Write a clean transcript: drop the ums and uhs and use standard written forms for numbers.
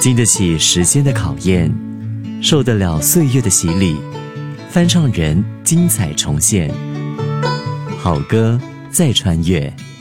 经得起时间的考验，受得了岁月的洗礼，翻唱人精彩重现，好歌再穿越。